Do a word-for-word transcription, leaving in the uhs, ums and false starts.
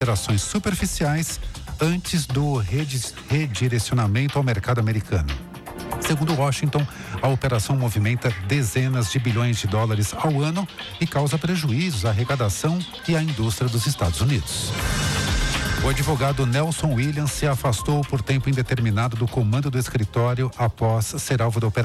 operações superficiais antes do redirecionamento ao mercado americano. Segundo Washington, a operação movimenta dezenas de bilhões de dólares ao ano e causa prejuízos à arrecadação e à indústria dos Estados Unidos. O advogado Nelson Williams se afastou por tempo indeterminado do comando do escritório após ser alvo da operação.